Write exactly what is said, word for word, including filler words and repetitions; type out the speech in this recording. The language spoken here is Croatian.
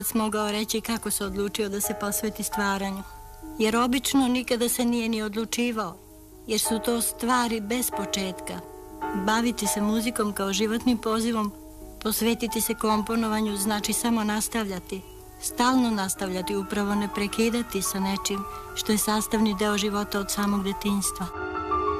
Mogao reći kako se odlučio da se posveti stvaranju. Jer obično nikada se nije ni odlučivao, jer su to stvari bez početka. Baviti se muzikom kao životnim pozivom, posvetiti se komponovanju znači samo nastavljati, stalno nastavljati, upravo ne prekidati sa nečim što je sastavni deo života od samog detinjstva.